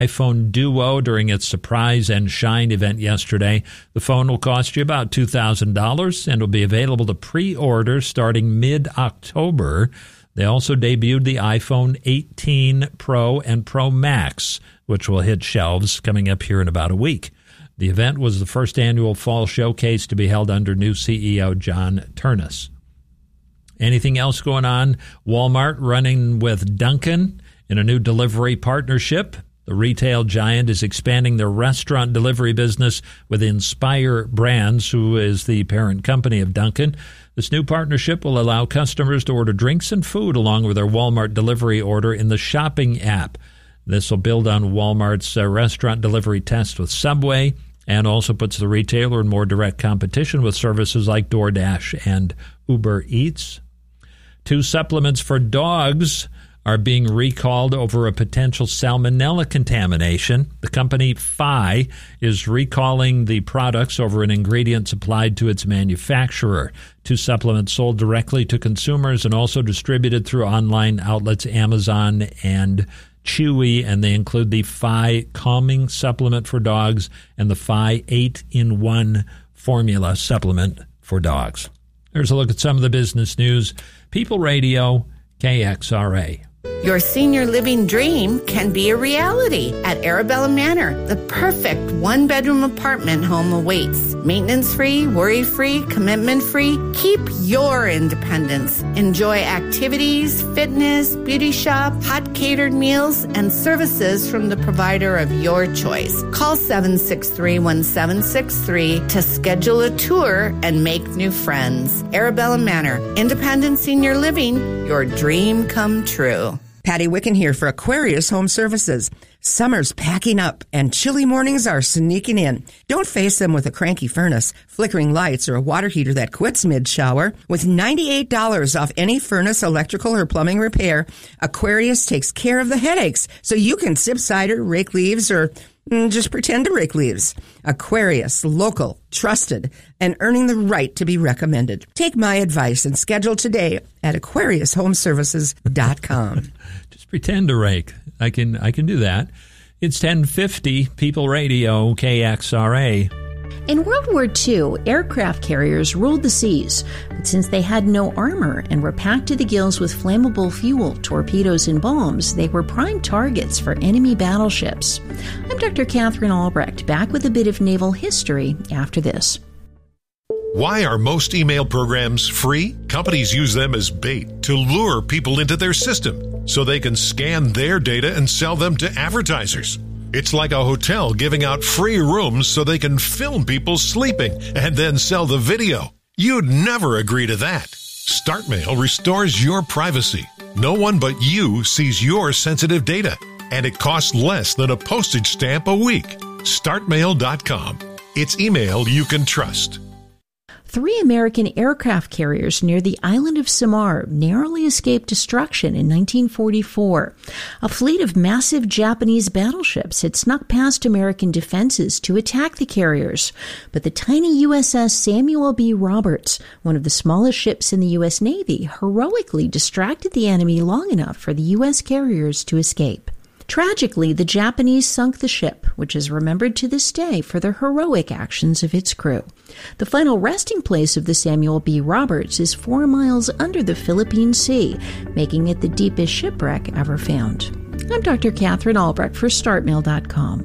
iPhone Duo during its Surprise and Shine event yesterday. The phone will cost you about $2,000 and will be available to pre-order starting mid-October. They also debuted the iPhone 18 Pro and Pro Max, which will hit shelves coming up here in about a week. The event was the first annual fall showcase to be held under new CEO John Ternus. Anything else going on? Walmart running with Dunkin' in a new delivery partnership. The retail giant is expanding their restaurant delivery business with Inspire Brands, who is the parent company of Dunkin'. This new partnership will allow customers to order drinks and food along with their Walmart delivery order in the shopping app. This will build on Walmart's restaurant delivery test with Subway and also puts the retailer in more direct competition with services like DoorDash and Uber Eats. 2 supplements for dogs are being recalled over a potential salmonella contamination. The company Phi is recalling the products over an ingredient supplied to its manufacturer. 2 supplements sold directly to consumers and also distributed through online outlets Amazon and Chewy, and they include the Phi Calming Supplement for dogs and the Phi 8-in-1 Formula Supplement for dogs. Here's a look at some of the business news. People Radio, KXRA. Your senior living dream can be a reality at Arabella Manor. The perfect 1-bedroom apartment home awaits. Maintenance-free, worry-free, commitment-free. Keep your independence. Enjoy activities, fitness, beauty shop, hot catered meals, and services from the provider of your choice. Call 763-1763 to schedule a tour and make new friends. Arabella Manor, independent senior living, your dream come true. Patty Wicken here for Aquarius Home Services. Summer's packing up and chilly mornings are sneaking in. Don't face them with a cranky furnace, flickering lights, or a water heater that quits mid-shower. With $98 off any furnace, electrical, or plumbing repair, Aquarius takes care of the headaches so you can sip cider, rake leaves, or just pretend to rake leaves. Aquarius, local, trusted, and earning the right to be recommended. Take my advice and schedule today at AquariusHomeservices.com. Just pretend to rake. I can do that. It's 1050 People Radio, KXRA. In World War II, aircraft carriers ruled the seas, but since they had no armor and were packed to the gills with flammable fuel, torpedoes, and bombs, they were prime targets for enemy battleships. I'm Dr. Catherine Albrecht, back with a bit of naval history after this. Why are most email programs free? Companies use them as bait to lure people into their system so they can scan their data and sell them to advertisers. It's like a hotel giving out free rooms so they can film people sleeping and then sell the video. You'd never agree to that. StartMail restores your privacy. No one but you sees your sensitive data, and it costs less than a postage stamp a week. StartMail.com. It's email you can trust. 3 American aircraft carriers near the island of Samar narrowly escaped destruction in 1944. A fleet of massive Japanese battleships had snuck past American defenses to attack the carriers, but the tiny USS Samuel B. Roberts, one of the smallest ships in the U.S. Navy, heroically distracted the enemy long enough for the U.S. carriers to escape. Tragically, the Japanese sunk the ship, which is remembered to this day for the heroic actions of its crew. The final resting place of the Samuel B. Roberts is 4 miles under the Philippine Sea, making it the deepest shipwreck ever found. I'm Dr. Catherine Albrecht for StartMail.com.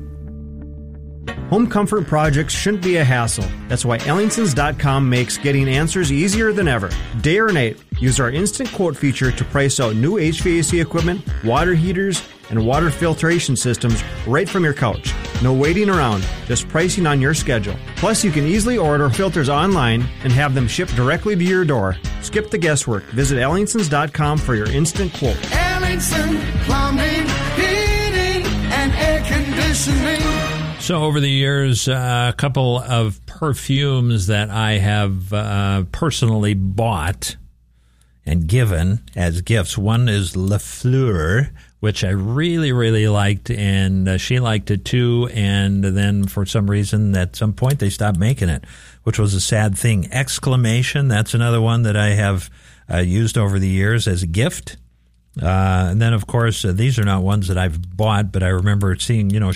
Home comfort projects shouldn't be a hassle. That's why Ellingsons.com makes getting answers easier than ever. Day or night, use our instant quote feature to price out new HVAC equipment, water heaters, and water filtration systems right from your couch. No waiting around, just pricing on your schedule. Plus, you can easily order filters online and have them shipped directly to your door. Skip the guesswork. Visit Ellingsons.com for your instant quote. Ellingson Plumbing, Heating, and Air Conditioning. So over the years, a couple of perfumes that I have personally bought and given as gifts. One is Le Fleur, which I really, really liked, and she liked it too, and then for some reason at some point they stopped making it, which was a sad thing. Exclamation, that's another one that I have used over the years as a gift. And then, of course, these are not ones that I've bought, but I remember seeing,